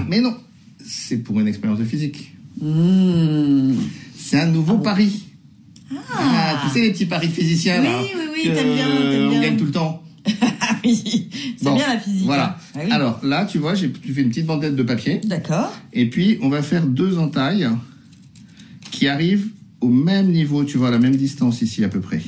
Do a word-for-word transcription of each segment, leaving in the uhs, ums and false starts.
mais non. C'est pour une expérience de physique. Mmh. C'est un nouveau ah, pari. Ah. ah, tu sais les petits paris de physiciens oui, là. Oui, oui, oui, t'aimes bien, t'aimes bien. On gagne tout le temps. oui, c'est bon, bien la physique. Voilà. Hein. Ah, oui. Alors là, tu vois, j'ai, tu fais une petite bandette de papier. D'accord. Et puis, on va faire deux entailles qui arrivent au même niveau, tu vois, à la même distance ici à peu près.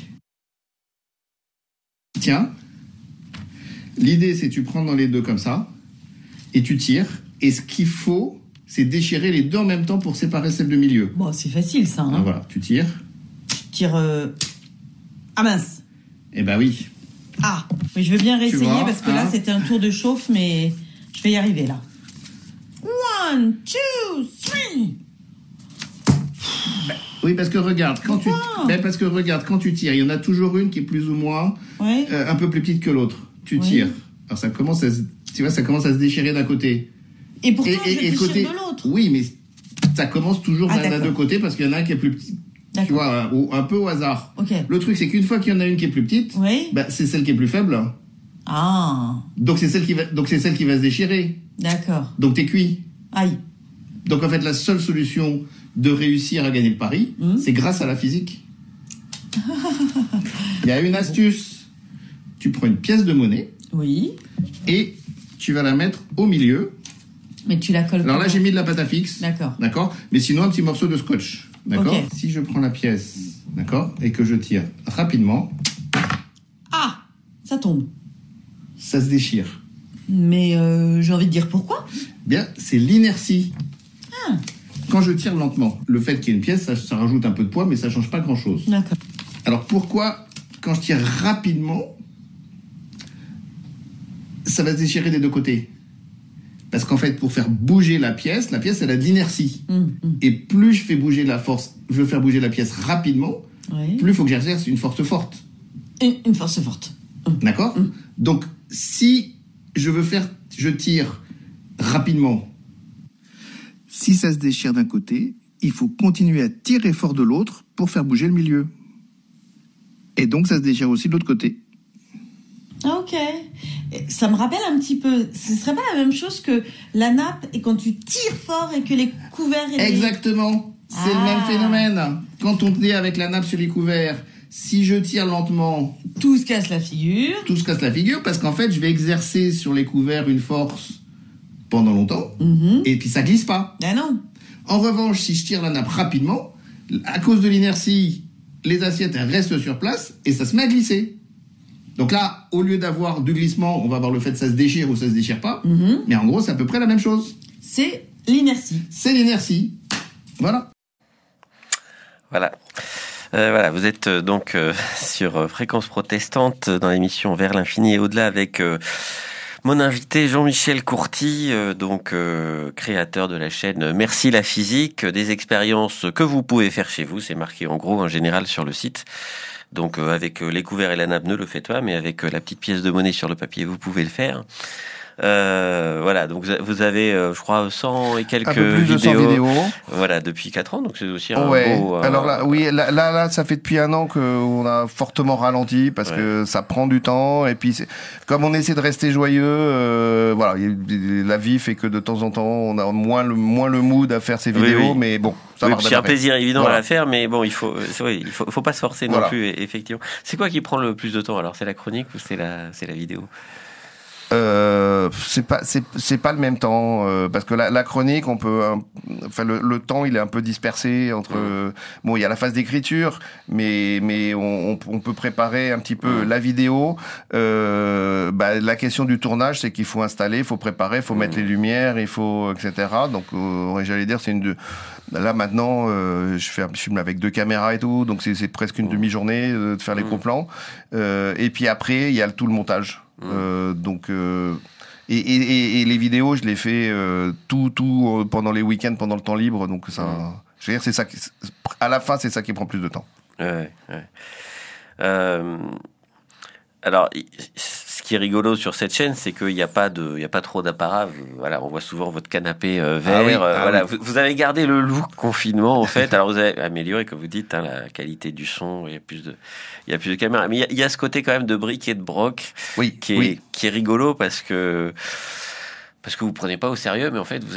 Tiens, l'idée c'est tu prends dans les deux comme ça et tu tires. Et ce qu'il faut, c'est déchirer les deux en même temps pour séparer celle de milieu. Bon, c'est facile ça. Hein. Alors, voilà, tu tires. Tu tires. Euh... Ah mince. Eh ben oui. Ah, mais je veux bien réessayer vois, parce que hein. là c'était un tour de chauffe, mais je vais y arriver là. One, two, three. Ben, oui, parce que regarde, quand Pourquoi tu, ben, parce que regarde, quand tu tires, il y en a toujours une qui est plus ou moins ouais. euh, un peu plus petite que l'autre. Tu oui. tires. Alors ça commence à, se, tu vois, ça commence à se déchirer d'un côté. Et pourtant, et, je et, le côté, de l'autre. Oui, mais ça commence toujours ah, d'un, d'un deux côtés parce qu'il y en a un qui est plus petit. D'accord. Tu vois, un, un peu au hasard. Okay. Le truc, c'est qu'une fois qu'il y en a une qui est plus petite, oui. bah, c'est celle qui est plus faible. Ah. Donc c'est celle qui va, donc c'est celle qui va se déchirer. D'accord. Donc t'es cuit. Aïe. Donc en fait, la seule solution de réussir à gagner le pari, mmh. c'est grâce à la physique. Il y a une astuce. Tu prends une pièce de monnaie. Oui. Et tu vas la mettre au milieu. Mais tu la colles. Alors là, j'ai mis de la pâte à fixe. D'accord. D'accord. Mais sinon, un petit morceau de scotch. D'accord. Okay. Si je prends la pièce, d'accord, et que je tire rapidement. Ah, ça tombe. Ça se déchire. Mais euh, j'ai envie de dire pourquoi. Bien, c'est l'inertie. Ah. Quand je tire lentement, le fait qu'il y ait une pièce, ça, ça rajoute un peu de poids, mais ça change pas grand-chose. D'accord. Alors pourquoi, quand je tire rapidement, ça va se déchirer des deux côtés? Parce qu'en fait, pour faire bouger la pièce, la pièce, elle a de l'inertie. Mmh, mmh. Et plus je fais bouger la force, je veux faire bouger la pièce rapidement, oui. plus il faut que j'exerce une force forte. Une, une force forte. Mmh. D'accord ? mmh. Donc, si je veux faire, je tire rapidement. Si ça se déchire d'un côté, il faut continuer à tirer fort de l'autre pour faire bouger le milieu. Et donc, ça se déchire aussi de l'autre côté. Ok. Ça me rappelle un petit peu, ce serait pas la même chose que la nappe et quand tu tires fort et que les couverts... Et les... Exactement. C'est ah. le même phénomène. Quand on est avec la nappe sur les couverts, si je tire lentement... Tout se casse la figure. Tout se casse la figure parce qu'en fait, je vais exercer sur les couverts une force pendant longtemps mm-hmm. et puis ça glisse pas. Ah non. En revanche, si je tire la nappe rapidement, à cause de l'inertie, les assiettes elles restent sur place et ça se met à glisser. Donc là, au lieu d'avoir du glissement, on va avoir le fait que ça se déchire ou ça se déchire pas. Mm-hmm. Mais en gros, c'est à peu près la même chose. C'est l'inertie. C'est l'inertie. Voilà. Voilà. Euh, voilà, vous êtes euh, donc euh, sur euh, Fréquence Protestante dans l'émission Vers l'infini et au-delà avec euh, mon invité Jean-Michel Courty, euh, donc euh, créateur de la chaîne Merci la physique, des expériences que vous pouvez faire chez vous. C'est marqué en gros en général sur le site. Donc euh, avec euh, les couverts et la nappe, ne le faites pas, mais avec euh, la petite pièce de monnaie sur le papier, vous pouvez le faire. Euh, voilà, donc vous avez, euh, je crois, cent et quelques un peu plus vidéos, de cent vidéos. Voilà, depuis quatre ans, donc c'est aussi un ouais. beau... Euh, Alors là, oui, là, là, là, ça fait depuis un an qu'on a fortement ralenti parce ouais. que ça prend du temps et puis c'est, comme on essaie de rester joyeux, euh, voilà, la vie fait que de temps en temps, on a moins le moins le mood à faire ces vidéos, oui, oui. mais bon. Ça oui, va c'est un plaisir évident voilà. à la faire, mais bon, il faut, oui, il faut, faut pas se forcer voilà. non plus, effectivement. C'est quoi qui prend le plus de temps alors? C'est la chronique ou c'est la, c'est la vidéo? Euh, c'est pas c'est c'est pas le même temps euh, parce que la, la chronique on peut euh, enfin le, le temps il est un peu dispersé entre euh, bon il y a la phase d'écriture mais mais on, on peut préparer un petit peu la vidéo euh, bah, la question du tournage c'est qu'il faut installer il faut préparer il faut mettre les lumières il faut etc donc euh, j'allais dire c'est une de là maintenant euh, je fais un film avec deux caméras et tout donc c'est c'est presque une demi-journée euh, de faire les gros plans euh, et puis après il y a tout le montage. Euh, donc euh, et, et, et les vidéos je les fais euh, tout tout euh, pendant les week-ends pendant le temps libre donc ça mmh. je veux dire c'est ça qui, à la fin c'est ça qui prend plus de temps. Ouais, ouais. Euh, alors ce qui est rigolo sur cette chaîne c'est qu'il n'y a pas de il y a pas trop d'apparat. Voilà, on voit souvent votre canapé euh, vert. Ah oui, euh, ah voilà, oui. vous, vous avez gardé le look confinement en fait. Alors vous avez amélioré comme vous dites hein, la qualité du son. Il y a plus de il y a plus de caméras, mais il y, a, il y a ce côté quand même de bric et de broc oui, qui est oui. qui est rigolo parce que parce que vous prenez pas au sérieux, mais en fait vous